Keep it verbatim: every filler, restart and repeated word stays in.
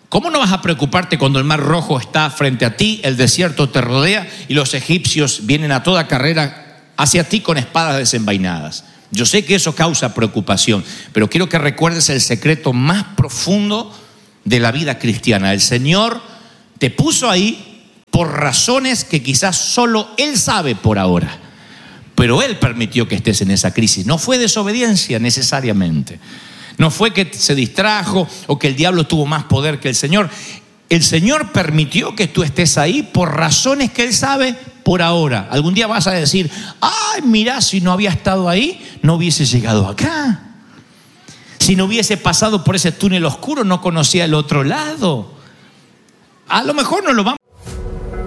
¿Cómo no vas a preocuparte cuando el mar rojo está frente a ti, el desierto te rodea y los egipcios vienen a toda carrera hacia ti con espadas desenvainadas? Yo sé que eso causa preocupación, pero quiero que recuerdes el secreto más profundo de la vida cristiana. El Señor te puso ahí por razones que quizás solo Él sabe por ahora, pero Él permitió que estés en esa crisis. No fue desobediencia necesariamente. No fue que se distrajo o que el diablo tuvo más poder que el Señor. El Señor permitió que tú estés ahí por razones que Él sabe por ahora. Algún día vas a decir, ay, mirá, si no había estado ahí, no hubiese llegado acá. Si no hubiese pasado por ese túnel oscuro, no conocía el otro lado. A lo mejor no lo vamos